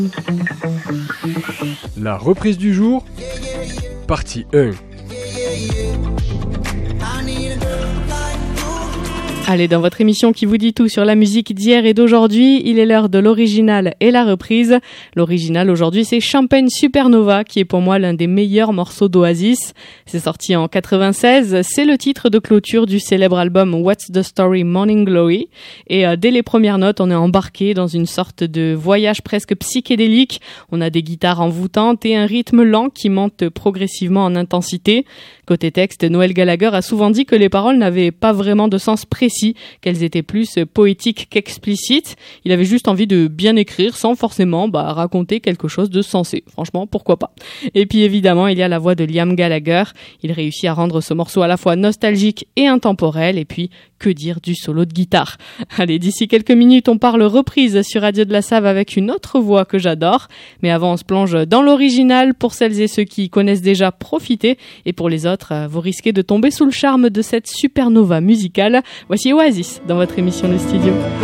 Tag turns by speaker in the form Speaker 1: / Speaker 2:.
Speaker 1: La reprise du jour, partie 1.
Speaker 2: Allez, dans votre émission qui vous dit tout sur la musique d'hier et d'aujourd'hui, il est l'heure de l'original et la reprise. L'original aujourd'hui, c'est Champagne Supernova, qui est pour moi l'un des meilleurs morceaux d'Oasis. C'est sorti en 96, c'est le titre de clôture du célèbre album What's the Story Morning Glory. Et dès les premières notes, on est embarqué dans une sorte de voyage presque psychédélique. On a des guitares envoûtantes et un rythme lent qui monte progressivement en intensité. Côté texte, Noel Gallagher a souvent dit que les paroles n'avaient pas vraiment de sens précis, qu'elles étaient plus poétiques qu'explicites. Il avait juste envie de bien écrire sans forcément raconter quelque chose de sensé. Franchement, pourquoi pas. Et puis évidemment, il y a la voix de Liam Gallagher. Il réussit à rendre ce morceau à la fois nostalgique et intemporel. Et puis, que dire du solo de guitare. Allez, d'ici quelques minutes, on parle reprise sur Radio de la Save avec une autre voix que j'adore. Mais avant, on se plonge dans l'original. Pour celles et ceux qui connaissent déjà, profitez. Et pour les autres, vous risquez de tomber sous le charme de cette supernova musicale. Voici Oasis dans votre émission Le Studio.